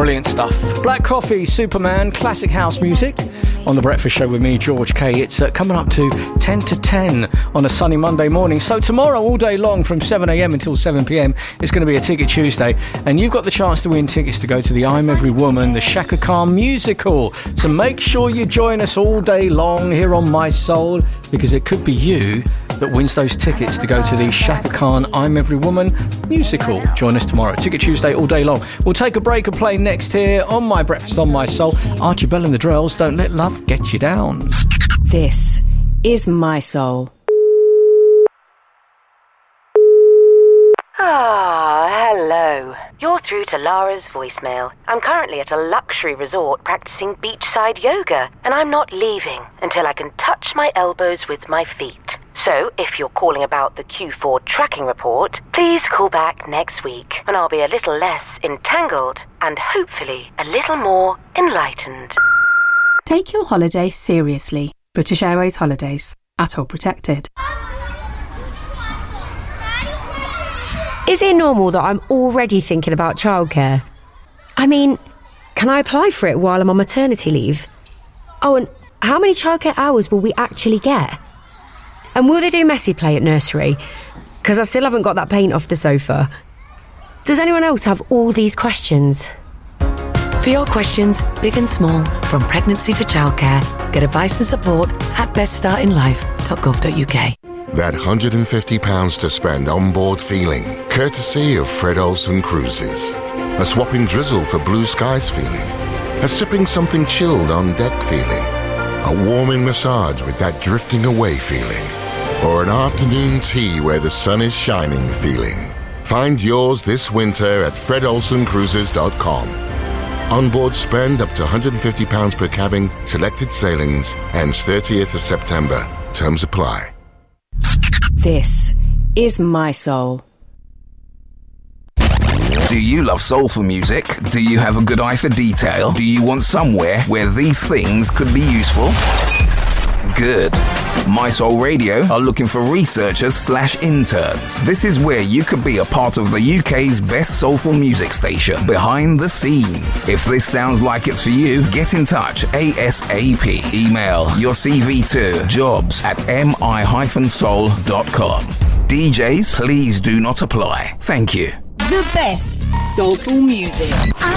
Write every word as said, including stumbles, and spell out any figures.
Brilliant stuff. Black Coffee, Superman, classic house music on The Breakfast Show with me, George K. It's uh, coming up to ten to ten on a sunny Monday morning. So tomorrow, all day long, from seven a.m. until seven p.m, it's going to be a Ticket Tuesday. And you've got the chance to win tickets to go to the I'm Every Woman, the Chaka Khan musical. So make sure you join us all day long here on My Soul, because it could be you that wins those tickets to go to the Chaka Khan I'm Every Woman musical. Join us tomorrow. Ticket Tuesday all day long. We'll take a break and play next here on My Breakfast on My Soul. Archie Bell and the Drells, Don't Let Love Get You Down. This is My Soul. Ah, hello. You're through to Lara's voicemail. I'm currently at a luxury resort practicing beachside yoga, and I'm not leaving until I can touch my elbows with my feet. So, if you're calling about the Q four tracking report, please call back next week, and I'll be a little less entangled and hopefully a little more enlightened. Take your holiday seriously. British Airways Holidays. Atoll protected. Is it normal that I'm already thinking about childcare? I mean, can I apply for it while I'm on maternity leave? Oh, and how many childcare hours will we actually get? And will they do messy play at nursery? Because I still haven't got that paint off the sofa. Does anyone else have all these questions? For your questions, big and small, from pregnancy to childcare, get advice and support at best start in life dot gov dot u k. That one hundred fifty pounds to spend on board feeling, courtesy of Fred Olsen Cruises. A swapping drizzle for blue skies feeling. A sipping something chilled on deck feeling. A warming massage with that drifting away feeling. Or an afternoon tea where the sun is shining feeling. Find yours this winter at fred olsen cruises dot com. Onboard spend up to one hundred fifty pounds per cabin, selected sailings, ends thirtieth of September. Terms apply. This is My Soul. Do you love soulful music? Do you have a good eye for detail? Do you want somewhere where these things could be useful? Good. My Soul Radio are looking for researchers slash interns. This is where you could be a part of the U K's best soulful music station, behind the scenes. If this sounds like it's for you, get in touch ASAP. Email your C V to jobs at m i dash soul dot com. D Js, please do not apply. Thank you. The best soulful music.